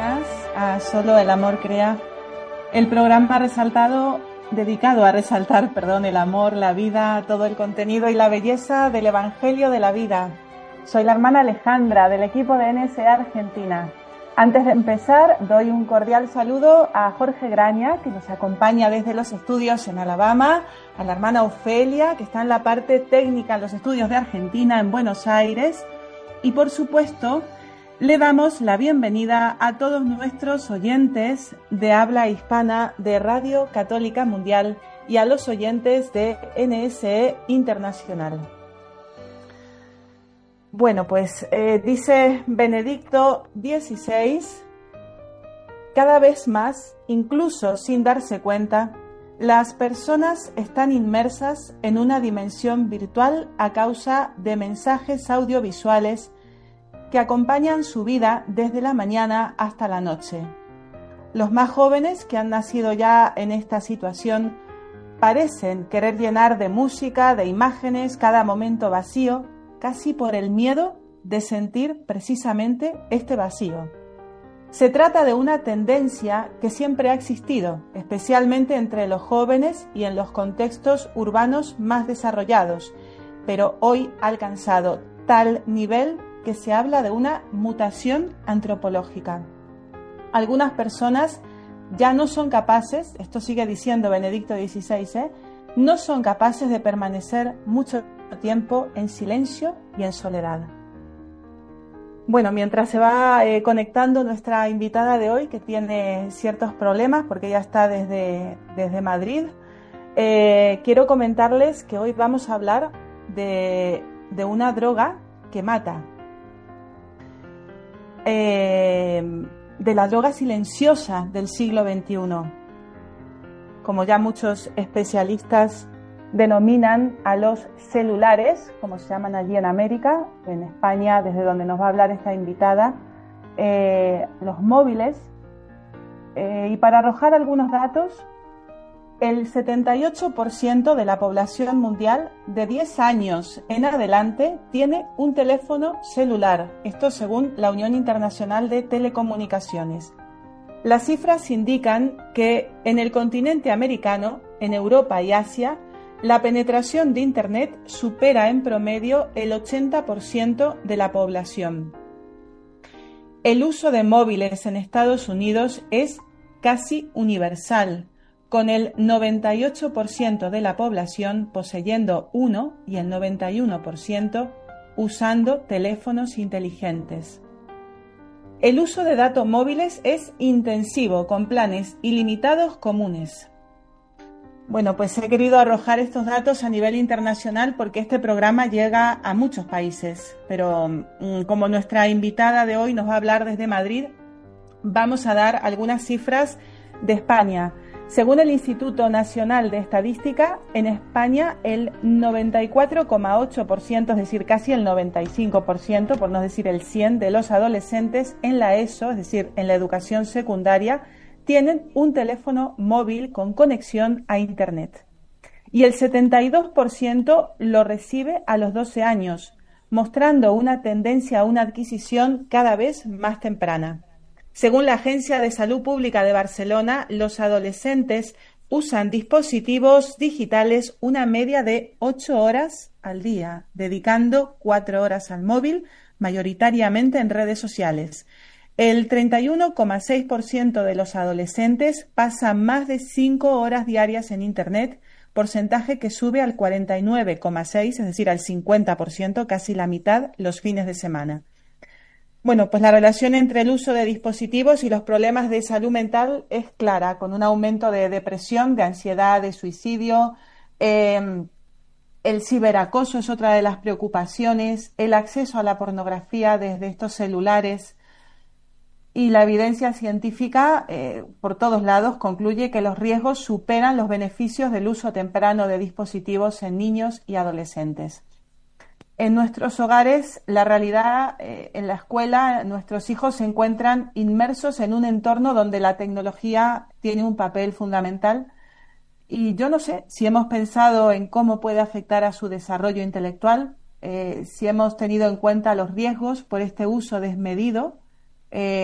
buenas a Solo el Amor Crea, el programa dedicado a resaltar el amor, la vida, todo el contenido y la belleza del Evangelio de la vida. Soy la hermana Alejandra del equipo de NSE Argentina. Antes de empezar, doy un cordial saludo a Jorge Graña, que nos acompaña desde los estudios en Alabama, a la hermana Ofelia, que está en la parte técnica en los estudios de Argentina, en Buenos Aires, y por supuesto, le damos la bienvenida a todos nuestros oyentes de habla hispana de Radio Católica Mundial y a los oyentes de NSE Internacional. Bueno, pues dice Benedicto XVI, cada vez más, incluso sin darse cuenta, las personas están inmersas en una dimensión virtual a causa de mensajes audiovisuales que acompañan su vida desde la mañana hasta la noche. Los más jóvenes que han nacido ya en esta situación parecen querer llenar de música, de imágenes, cada momento vacío, casi por el miedo de sentir precisamente este vacío. Se trata de una tendencia que siempre ha existido, especialmente entre los jóvenes y en los contextos urbanos más desarrollados, pero hoy ha alcanzado tal nivel que se habla de una mutación antropológica. Algunas personas ya no son capaces, esto sigue diciendo Benedicto XVI, no son capaces de permanecer mucho tiempo en silencio y en soledad. Bueno, mientras se va conectando nuestra invitada de hoy, que tiene ciertos problemas porque ella está desde Madrid, quiero comentarles que hoy vamos a hablar de una droga que mata. De la droga silenciosa del siglo XXI, como ya muchos especialistas denominan a los celulares, como se llaman allí en América, en España, desde donde nos va a hablar esta invitada, los móviles, y para arrojar algunos datos, el 78% de la población mundial de 10 años en adelante tiene un teléfono celular, esto según la Unión Internacional de Telecomunicaciones. Las cifras indican que en el continente americano, en Europa y Asia, la penetración de Internet supera en promedio el 80% de la población. El uso de móviles en Estados Unidos es casi universal, con el 98% de la población poseyendo uno y el 91% usando teléfonos inteligentes. El uso de datos móviles es intensivo, con planes ilimitados comunes. Bueno, pues he querido arrojar estos datos a nivel internacional porque este programa llega a muchos países, pero como nuestra invitada de hoy nos va a hablar desde Madrid, vamos a dar algunas cifras de España. Según el Instituto Nacional de Estadística, en España el 94,8%, es decir, casi el 95%, por no decir el 100%, de los adolescentes en la ESO, es decir, en la educación secundaria, tienen un teléfono móvil con conexión a Internet. Y el 72% lo recibe a los 12 años, mostrando una tendencia a una adquisición cada vez más temprana. Según la Agencia de Salud Pública de Barcelona, los adolescentes usan dispositivos digitales una media de 8 horas al día, dedicando 4 horas al móvil, mayoritariamente en redes sociales. El 31,6% de los adolescentes pasa más de 5 horas diarias en Internet, porcentaje que sube al 49,6%, es decir, al 50%, casi la mitad, los fines de semana. Bueno, pues la relación entre el uso de dispositivos y los problemas de salud mental es clara, con un aumento de depresión, de ansiedad, de suicidio. El ciberacoso es otra de las preocupaciones, el acceso a la pornografía desde estos celulares. Y la evidencia científica, por todos lados, concluye que los riesgos superan los beneficios del uso temprano de dispositivos en niños y adolescentes. En nuestros hogares, la realidad, en la escuela, nuestros hijos se encuentran inmersos en un entorno donde la tecnología tiene un papel fundamental y yo no sé si hemos pensado en cómo puede afectar a su desarrollo intelectual, si hemos tenido en cuenta los riesgos por este uso desmedido